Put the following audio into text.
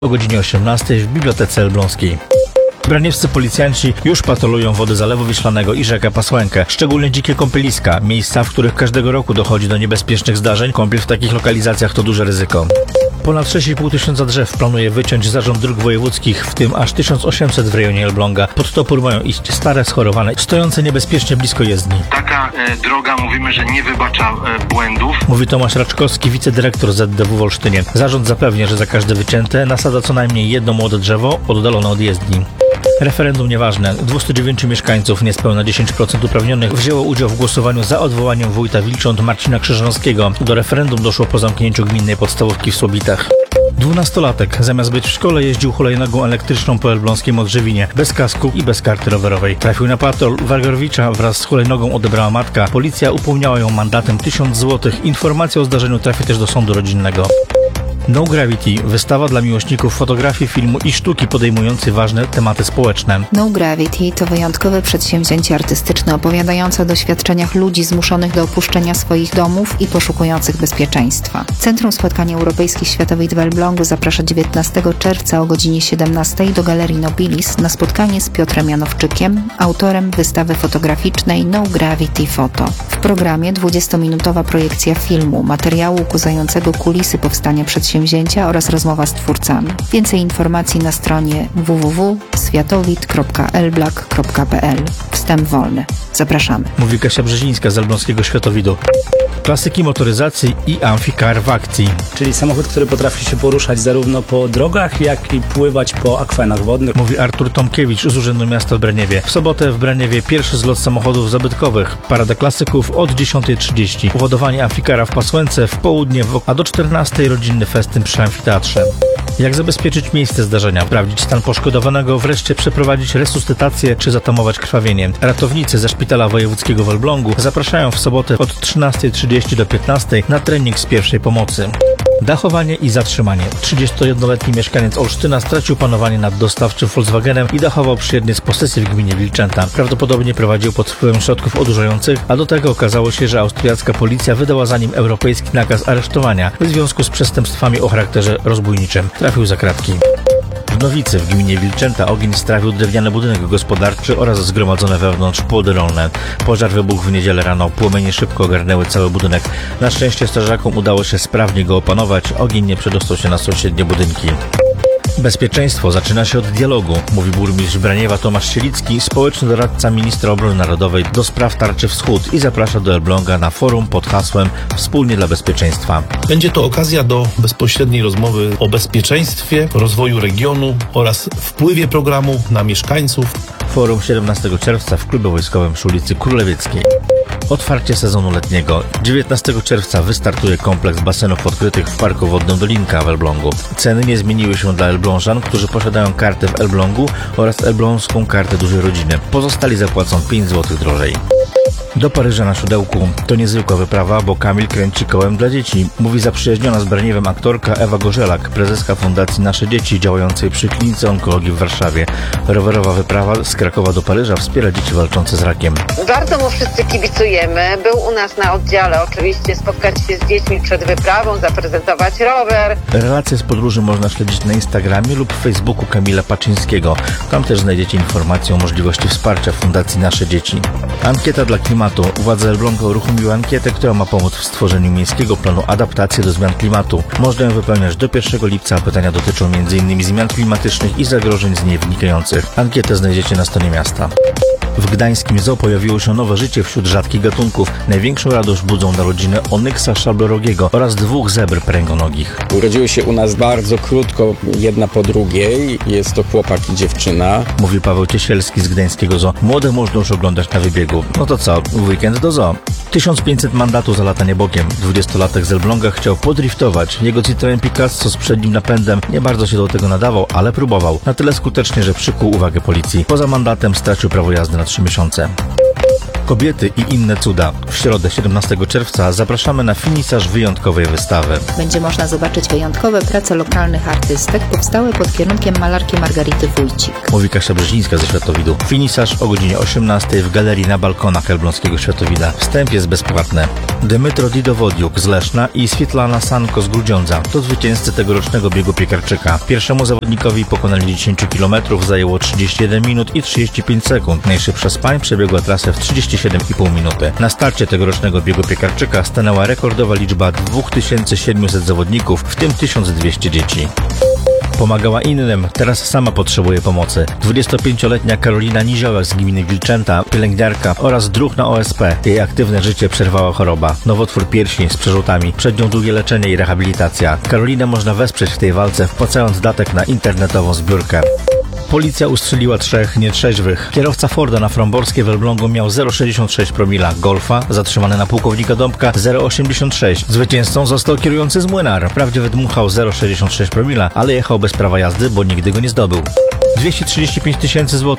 o godzinie 18 w Bibliotece Elbląskiej. Braniewscy policjanci już patrolują wody Zalewu Wiślanego i rzekę Pasłękę, szczególnie dzikie kąpieliska, miejsca, w których każdego roku dochodzi do niebezpiecznych zdarzeń. Kąpiel w takich lokalizacjach to duże ryzyko. Ponad 6,5 tysiąca drzew planuje wyciąć Zarząd Dróg Wojewódzkich, w tym aż 1800 w rejonie Elbląga. Pod topór mają iść stare, schorowane, stojące niebezpiecznie blisko jezdni. Taka droga, mówimy, że nie wybacza błędów. Mówi Tomasz Raczkowski, wicedyrektor ZDW w Olsztynie. Zarząd zapewnia, że za każde wycięte nasada co najmniej jedno młode drzewo oddalone od jezdni. Referendum nieważne. 209 mieszkańców, niespełna 10% uprawnionych, wzięło udział w głosowaniu za odwołaniem wójta Wilcząt Marcina Krzyżanowskiego. Do referendum doszło po zamknięciu gminnej podstawówki w Słobitach. 12-latek zamiast być w szkole jeździł hulajnogą elektryczną po elbląskim Odrzewinie, bez kasku i bez karty rowerowej. Trafił na patrol. Wargorowicza wraz z hulajnogą odebrała matka. Policja upomniała ją mandatem 1000 zł. Informacja o zdarzeniu trafi też do sądu rodzinnego. No Gravity, wystawa dla miłośników fotografii, filmu i sztuki podejmującej ważne tematy społeczne. No Gravity to wyjątkowe przedsięwzięcie artystyczne opowiadające o doświadczeniach ludzi zmuszonych do opuszczenia swoich domów i poszukujących bezpieczeństwa. Centrum Spotkań Europejskich Światowych w Elblągu zaprasza 19 czerwca o godzinie 17 do Galerii Nobilis na spotkanie z Piotrem Janowczykiem, autorem wystawy fotograficznej No Gravity Photo. W programie 20-minutowa projekcja filmu, materiału ukuzającego kulisy powstania przedsięwzięcia oraz rozmowa z twórcami. Więcej informacji na stronie www.światowid.elblak.pl. Wstęp wolny. Zapraszamy. Mówi Kasia Brzezińska z Elbląskiego Światowidu. Klasyki motoryzacji i amfikar w akcji. Czyli samochód, który potrafi się poruszać zarówno po drogach, jak i pływać po akwenach wodnych. Mówi Artur Tomkiewicz z Urzędu Miasta w Braniewie. W sobotę w Braniewie pierwszy zlot samochodów zabytkowych. Parada klasyków od 10:30. Uładowanie amfikara w Pasłęce w południe, a do 14:00 rodzinny festyn przy amfiteatrze. Jak zabezpieczyć miejsce zdarzenia, sprawdzić stan poszkodowanego, wreszcie przeprowadzić resuscytację czy zatamować krwawienie. Ratownicy ze Szpitala Wojewódzkiego w Elblągu zapraszają w sobotę od 13:30 do 15:00 na trening z pierwszej pomocy. Dachowanie i zatrzymanie. 31-letni mieszkaniec Olsztyna stracił panowanie nad dostawczym Volkswagenem i dachował przy jednej z posesji w gminie Wilczęta. Prawdopodobnie prowadził pod wpływem środków odurzających, a do tego okazało się, że austriacka policja wydała za nim europejski nakaz aresztowania w związku z przestępstwami o charakterze rozbójniczym. Trafił za kratki. W Nowicy w gminie Wilczęta ogień strawił drewniany budynek gospodarczy oraz zgromadzone wewnątrz płody rolne. Pożar wybuchł w niedzielę rano. Płomynie szybko ogarnęły cały budynek. Na szczęście strażakom udało się sprawnie go opanować. Ogień nie przedostał się na sąsiednie budynki. Bezpieczeństwo zaczyna się od dialogu, mówi burmistrz Braniewa Tomasz Sielicki, społeczny doradca ministra obrony narodowej do spraw Tarczy Wschód i zaprasza do Elbląga na forum pod hasłem Wspólnie dla bezpieczeństwa. Będzie to okazja do bezpośredniej rozmowy o bezpieczeństwie, rozwoju regionu oraz wpływie programu na mieszkańców. Forum 17 czerwca w klubie wojskowym przy ulicy Królewieckiej. Otwarcie sezonu letniego. 19 czerwca wystartuje kompleks basenów odkrytych w Parku Wodnym Dolinka w Elblągu. Ceny nie zmieniły się dla elblążan, którzy posiadają kartę w Elblągu oraz elbląską kartę dużej rodziny. Pozostali zapłacą 5 zł drożej. Do Paryża na Szydełku. To niezwykła wyprawa, bo Kamil kręci kołem dla dzieci. Mówi zaprzyjaźniona z Braniewem aktorka Ewa Gorzelak, prezeska Fundacji Nasze Dzieci, działającej przy Klinice Onkologii w Warszawie. Rowerowa wyprawa z Krakowa do Paryża wspiera dzieci walczące z rakiem. Bardzo mu wszyscy kibicujemy. Był u nas na oddziale, oczywiście spotkać się z dziećmi przed wyprawą, zaprezentować rower. Relacje z podróży można śledzić na Instagramie lub Facebooku Kamila Paczyńskiego. Tam też znajdziecie informacje o możliwości wsparcia Fundacji Nasze Dzieci. Ankieta dla klimatu. Władze Elbląga uruchomiły ankietę, która ma pomóc w stworzeniu miejskiego planu adaptacji do zmian klimatu. Można ją wypełniać do 1 lipca, a pytania dotyczą m.in. zmian klimatycznych i zagrożeń z niej wynikających. Ankietę znajdziecie na stronie miasta. W gdańskim zoo pojawiło się nowe życie wśród rzadkich gatunków. Największą radość budzą narodziny onyksa szablorogiego oraz 2 zebr pręgonogich. Urodziły się u nas bardzo krótko, jedna po drugiej. Jest to chłopak i dziewczyna. Mówi Paweł Ciesielski z gdańskiego zoo. Młode można już oglądać na wybiegu. No to co? W weekend do zoo. 1500 mandatów za latanie bokiem. 20-latek z Elbląga chciał podriftować. Jego Citroen Picasso z przednim napędem nie bardzo się do tego nadawał, ale próbował. Na tyle skutecznie, że przykuł uwagę policji. Poza mandatem stracił prawo jazdy na 3 miesiące. Kobiety i inne cuda. W środę 17 czerwca zapraszamy na finisaż wyjątkowej wystawy. Będzie można zobaczyć wyjątkowe prace lokalnych artystek powstałe pod kierunkiem malarki Margarity Wójcik. Mówi Kasia Brzezińska ze Światowidu. Finisaż o godzinie 18 w galerii na balkonach Elbląskiego Światowida. Wstęp jest bezpłatny. Dmytro Didowodiuk z Leszna i Swietlana Sanko z Grudziądza to zwycięzcy tegorocznego biegu piekarczyka. Pierwszemu zawodnikowi pokonanie 10 km zajęło 31 minut i 35 sekund. Najszybsza z pań przebiegła trasę w 37,5 minuty. Na starcie tegorocznego biegu piekarczyka stanęła rekordowa liczba 2700 zawodników, w tym 1200 dzieci. Pomagała innym, teraz sama potrzebuje pomocy. 25-letnia Karolina Niziołek z gminy Wilczęta, pielęgniarka oraz druh na OSP. Jej aktywne życie przerwała choroba. Nowotwór piersi z przerzutami. Przed nią długie leczenie i rehabilitacja. Karolinę można wesprzeć w tej walce, wpłacając datek na internetową zbiórkę. Policja ustrzeliła 3 nietrzeźwych. Kierowca Forda na Fromborskiej w Elblągu miał 0,66 promila. Golfa, zatrzymany na pułkownika Dąbka, 0,86. Zwycięzcą został kierujący z Młynar. Wprawdzie wydmuchał 0,66 promila, ale jechał bez prawa jazdy, bo nigdy go nie zdobył. 235 000 zł